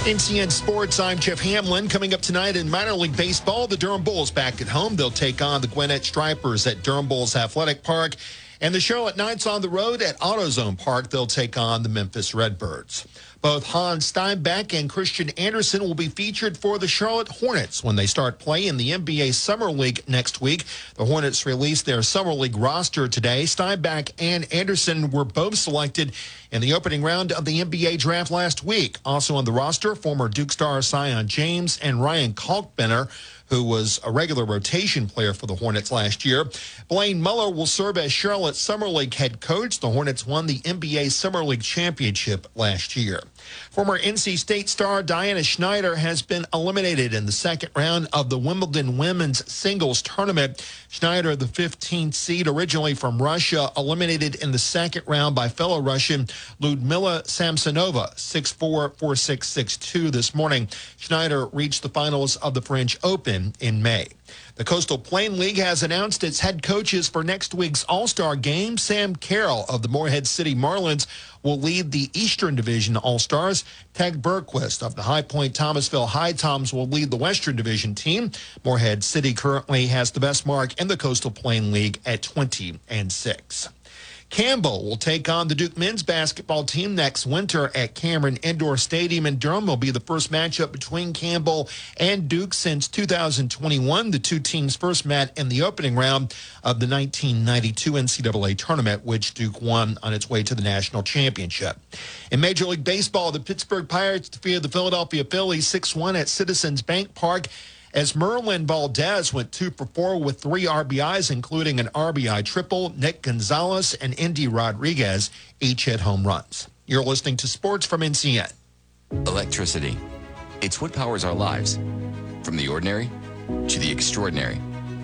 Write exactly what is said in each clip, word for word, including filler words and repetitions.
N C N Sports, I'm Jeff Hamlin. Coming up tonight in minor league baseball, the Durham Bulls back at home. They'll take on the Gwinnett Stripers at Durham Bulls Athletic Park. And the Charlotte Knights on the road at AutoZone Park. They'll take on the Memphis Redbirds. Both Hans Steinbeck and Christian Anderson will be featured for the Charlotte Hornets when they start play in the N B A Summer League next week. The Hornets released their Summer League roster today. Steinbeck and Anderson were both selected in the opening round of the N B A draft last week. Also on the roster, former Duke star Zion James and Ryan Kalkbrenner, who was a regular rotation player for the Hornets last year. Blaine Muller will serve as Charlotte's Summer League head coach. The Hornets won the N B A Summer League championship last year. Former N C State star Diana Schneider has been eliminated in the second round of the Wimbledon women's singles tournament. Schneider, the fifteenth seed, originally from Russia, eliminated in the second round by fellow Russian Ludmila Samsonova, six four, four six, six two this morning. Schneider reached the finals of the French Open in May. The Coastal Plain League has announced its head coaches for next week's All-Star game. Sam Carroll of the Morehead City Marlins will lead the Eastern Division All-Stars. Ted Berquist of the High Point Thomasville High Toms will lead the Western Division team. Morehead City currently has the best mark in the Coastal Plain League at twenty and six. Campbell will take on the Duke men's basketball team next winter at Cameron Indoor Stadium in Durham. Will be the first matchup between Campbell and Duke since two thousand twenty-one. The two teams first met in the opening round of the nineteen ninety-two N C double A tournament, which Duke won on its way to the national championship. In Major League Baseball, the Pittsburgh Pirates defeated the Philadelphia Phillies six one at Citizens Bank Park, as Merlin Valdez went two for four with three R B Is, including an R B I triple. Nick Gonzalez and Indy Rodriguez each hit home runs. You're listening to Sports from N C N. Electricity. It's what powers our lives, from the ordinary to the extraordinary.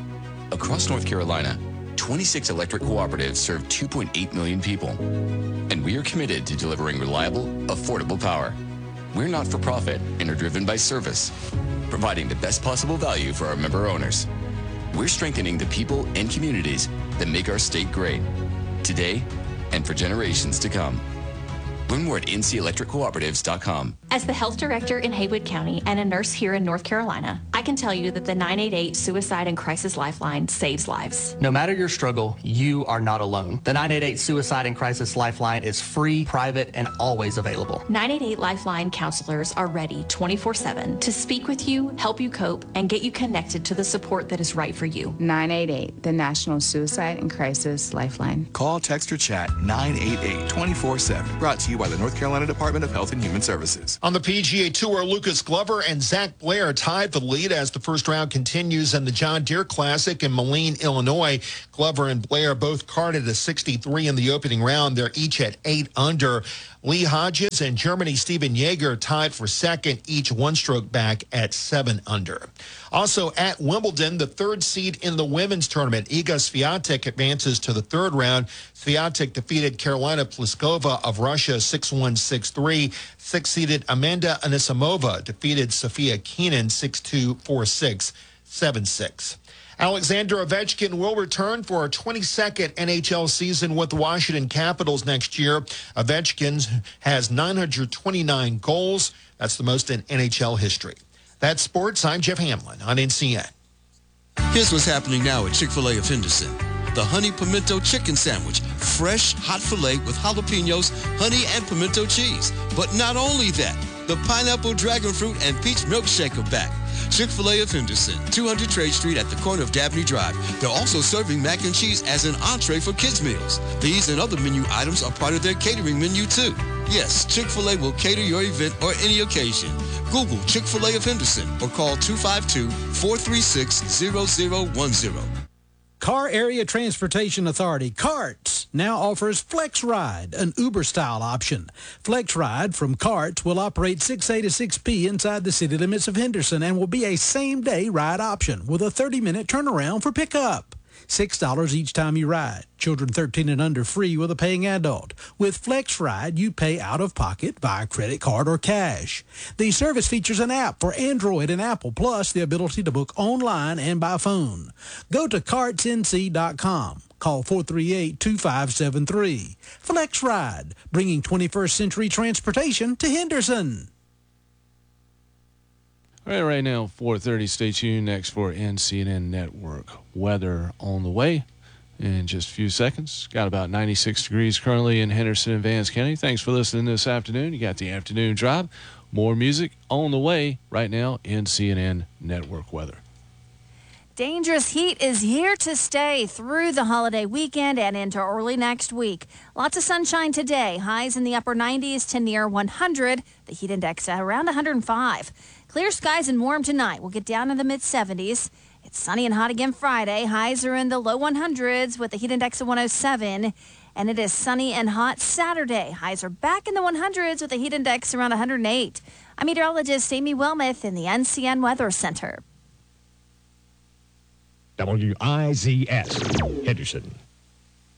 Across North Carolina, twenty-six electric cooperatives serve two point eight million people. And we are committed to delivering reliable, affordable power. We're not for profit and are driven by service, providing the best possible value for our member owners. We're strengthening the people and communities that make our state great, today and for generations to come. Learn more at N C electric cooperatives dot com. As the health director in Haywood County and a nurse here in North Carolina, I can tell you that the nine eight eight Suicide and Crisis Lifeline saves lives. No matter your struggle, you are not alone. The nine eight eight Suicide and Crisis Lifeline is free, private, and always available. nine eight eight Lifeline counselors are ready twenty-four seven to speak with you, help you cope, and get you connected to the support that is right for you. nine eight eight, the National Suicide and Crisis Lifeline. Call, text, or chat nine eight eight, twenty-four seven. Brought to you by the North Carolina Department of Health and Human Services. On the P G A Tour, Lucas Glover and Zach Blair tied for the lead as the first round continues in the John Deere Classic in Moline, Illinois. Glover and Blair both carded a sixty-three in the opening round. They're each at eight under. Lee Hodges and Germany Steven Jaeger tied for second, each one stroke back at seven under. Also at Wimbledon, the third seed in the women's tournament, Iga Swiatek advances to the third round. Swiatek defeated Carolina Pliskova of Russia six one, six three. Six-seeded Amanda Anisimova defeated Sophia Keenan six two, four six, seven six. Alexander Ovechkin will return for a twenty-second N H L season with the Washington Capitals next year. Ovechkin has nine hundred twenty-nine goals. That's the most in N H L history. That's sports. I'm Jeff Hamlin on N C N. Here's what's happening now at Chick-fil-A of Henderson. The Honey Pimento Chicken Sandwich. Fresh, hot filet with jalapenos, honey, and pimento cheese. But not only that, the pineapple, dragon fruit, and peach milkshake are back. Chick-fil-A of Henderson, two hundred Trade Street at the corner of Dabney Drive. They're also serving mac and cheese as an entree for kids' meals. These and other menu items are part of their catering menu, too. Yes, Chick-fil-A will cater your event or any occasion. Google Chick-fil-A of Henderson or call two five two, four three six, zero zero one zero. Car Area Transportation Authority, CARTS, now offers Flex Ride, an Uber-style option. Flex Ride from CARTS will operate six A to six P inside the city limits of Henderson and will be a same-day ride option with a thirty-minute turnaround for pickup. six dollars each time you ride. Children thirteen and under free with a paying adult. With Flex Ride, you pay out of pocket via credit card or cash. The service features an app for Android and Apple, plus the ability to book online and by phone. Go to carts n c dot com. Call four three eight, two five seven three. Flex Ride, bringing twenty-first century transportation to Henderson. All right, right now, four thirty. Stay tuned. Next for N C N N Network weather on the way in just a few seconds. Got about ninety-six degrees currently in Henderson and Vance County. Thanks for listening this afternoon. You got the afternoon drive. More music on the way right now. N C N N Network weather. Dangerous heat is here to stay through the holiday weekend and into early next week. Lots of sunshine today. Highs in the upper nineties to near one hundred. The heat index at around one hundred five. Clear skies and warm tonight. We'll get down in the mid seventies. It's sunny and hot again Friday. Highs are in the low hundreds with the heat index of one oh seven. And it is sunny and hot Saturday. Highs are back in the hundreds with the heat index around one hundred eight. I'm meteorologist Amy Wilmoth in the N C N Weather Center. W I Z S, Henderson.